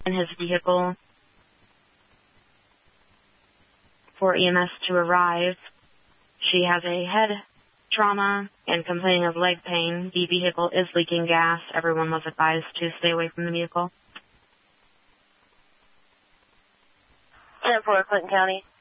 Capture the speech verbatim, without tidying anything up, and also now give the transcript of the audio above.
in his vehicle for E M S to arrive. She has a head trauma and complaining of leg pain. The vehicle is leaking gas. Everyone was advised to stay away from the vehicle. ten four, Clinton County.